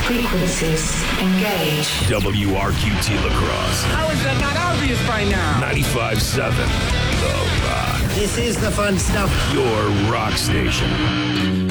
Frequencies engage. WRQT La Crosse. How is that not obvious by now? 95.7 The Rock. This is the fun stuff. Your rock station.